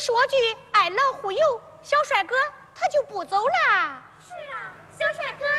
说句爱老虎油，小帅哥他就不走啦。 是啊，小帅哥